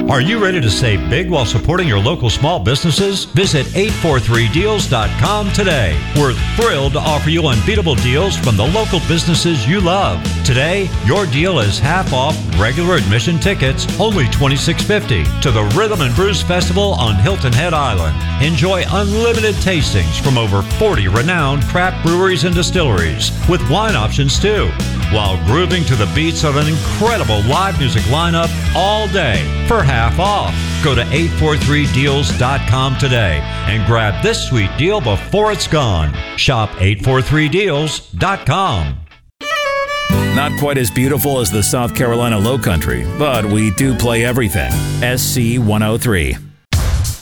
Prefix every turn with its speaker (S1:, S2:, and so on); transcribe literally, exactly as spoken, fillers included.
S1: Are you ready to save big while supporting your local small businesses? Visit eight four three deals dot com today. We're thrilled to offer you unbeatable deals from the local businesses you love. Today, your deal is half off regular admission tickets, only twenty-six fifty, to the Rhythm and Brews Festival on Hilton Head Island. Enjoy unlimited tastings from over forty renowned craft breweries and distilleries, with wine options too, while grooving to the beats of an incredible live music lineup all day for half off. Go to eight four three deals dot com today and grab this sweet deal before it's gone. Shop eight four three deals dot com.
S2: Not quite as beautiful as the South Carolina Lowcountry, but we do play everything. S C one oh three.